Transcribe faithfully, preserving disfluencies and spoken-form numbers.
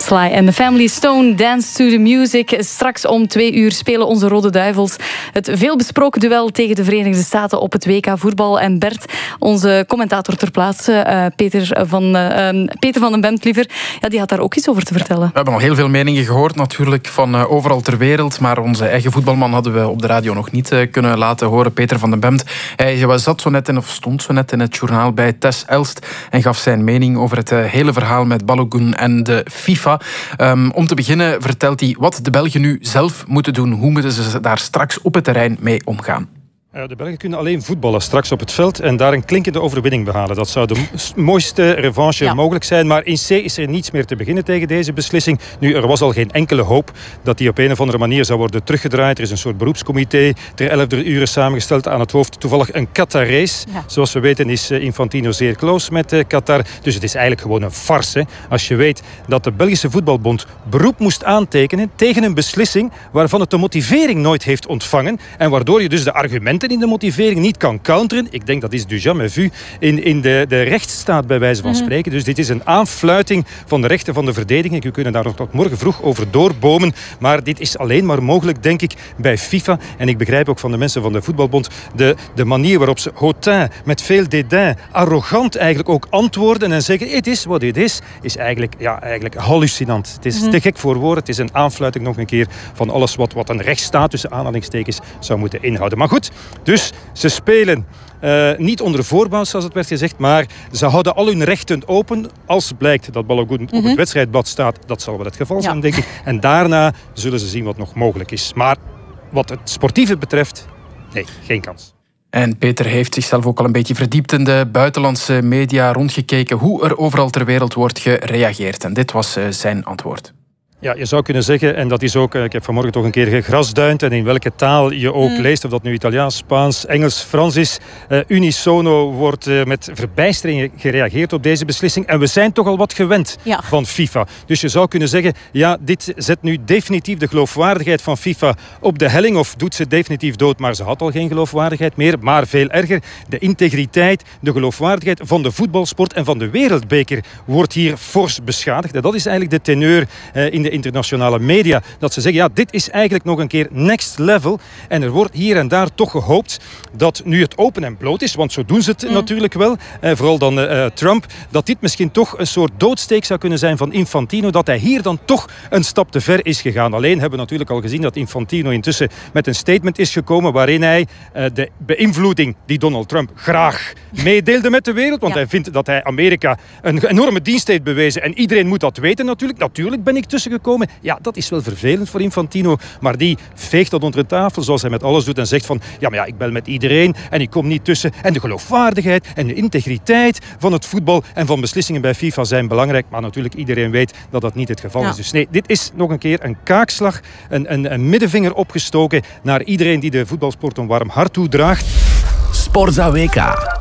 Sly en The Family Stone, Dance to the Music. Straks om twee uur spelen onze Rode Duivels het veelbesproken duel tegen de Verenigde Staten op het W K voetbal. En Bert, onze commentator ter plaatse, uh, Peter, van, uh, um, Peter van den Bemt, liever, ja, die had daar ook iets over te vertellen. We hebben al heel veel meningen gehoord natuurlijk van uh, overal ter wereld, maar onze eigen voetbalman hadden we op de radio nog niet uh, kunnen laten horen, Peter van den Bemt. Hij zat zo net in, of stond zo net in het journaal bij Tess Elst en gaf zijn mening over het uh, hele verhaal met Balogun en de FIFA. Um, om te beginnen vertelt hij wat de Belgen nu zelf moeten doen. Hoe moeten ze daar straks op het terrein mee omgaan? De Belgen kunnen alleen voetballen straks op het veld en daar een klinkende overwinning behalen. Dat zou de mooiste revanche ja. mogelijk zijn. Maar in C is er niets meer te beginnen tegen deze beslissing. Nu, er was al geen enkele hoop dat die op een of andere manier zou worden teruggedraaid. Er is een soort beroepscomité ter elfde uren samengesteld. Aan het hoofd toevallig een Qatarees. Ja. Zoals we weten is Infantino zeer close met Qatar. Dus het is eigenlijk gewoon een farce. Als je weet dat de Belgische Voetbalbond beroep moest aantekenen tegen een beslissing waarvan het de motivering nooit heeft ontvangen. En waardoor je dus de argumenten in de motivering niet kan counteren. Ik denk dat is du jamais vu in, in de, de rechtsstaat bij wijze van mm-hmm. spreken. Dus dit is een aanfluiting van de rechten van de verdediging. We kunnen daar nog tot morgen vroeg over doorbomen. Maar dit is alleen maar mogelijk, denk ik, bij FIFA. En ik begrijp ook van de mensen van de Voetbalbond de, de manier waarop ze hautain, met veel dédain, arrogant eigenlijk ook antwoorden en zeggen, het is wat dit is, is eigenlijk, ja, eigenlijk hallucinant. Het is mm-hmm. te gek voor woorden. Het is een aanfluiting nog een keer van alles wat, wat een rechtsstaat tussen aanhalingstekens zou moeten inhouden. Maar goed, dus ze spelen uh, niet onder voorbouw, zoals het werd gezegd, maar ze houden al hun rechten open als blijkt dat Balogun mm-hmm. op het wedstrijdblad staat. Dat zal wel het geval zijn, ja. denk ik. En daarna zullen ze zien wat nog mogelijk is. Maar wat het sportieve betreft, nee, geen kans. En Peter heeft zichzelf ook al een beetje verdiept in de buitenlandse media, rondgekeken hoe er overal ter wereld wordt gereageerd. En dit was uh, zijn antwoord. Ja, je zou kunnen zeggen, en dat is ook, ik heb vanmorgen toch een keer gegrasduind en in welke taal je ook mm. leest, of dat nu Italiaans, Spaans, Engels, Frans is, uh, unisono wordt uh, met verbijstering gereageerd op deze beslissing. En we zijn toch al wat gewend ja. van FIFA. Dus je zou kunnen zeggen, ja, dit zet nu definitief de geloofwaardigheid van FIFA op de helling, of doet ze definitief dood, maar ze had al geen geloofwaardigheid meer. Maar veel erger, de integriteit, de geloofwaardigheid van de voetbalsport en van de wereldbeker wordt hier fors beschadigd. En dat is eigenlijk de teneur uh, in de internationale media, dat ze zeggen, ja, dit is eigenlijk nog een keer next level. En er wordt hier en daar toch gehoopt dat nu het open en bloot is, want zo doen ze het mm. natuurlijk wel, eh, vooral dan uh, Trump, dat dit misschien toch een soort doodsteek zou kunnen zijn van Infantino, dat hij hier dan toch een stap te ver is gegaan. Alleen hebben we natuurlijk al gezien dat Infantino intussen met een statement is gekomen waarin hij uh, de beïnvloeding die Donald Trump graag meedeelde met de wereld, want ja. hij vindt dat hij Amerika een enorme dienst heeft bewezen en iedereen moet dat weten natuurlijk. Natuurlijk ben ik tussen gekomen. Ja, dat is wel vervelend voor Infantino, maar die veegt dat onder de tafel zoals hij met alles doet en zegt van, ja, maar ja, ik bel met iedereen en ik kom niet tussen. En de geloofwaardigheid en de integriteit van het voetbal en van beslissingen bij FIFA zijn belangrijk, maar natuurlijk iedereen weet dat dat niet het geval ja. is. Dus nee, dit is nog een keer een kaakslag, een, een, een middenvinger opgestoken naar iedereen die de voetbalsport een warm hart toedraagt. Sportza W K.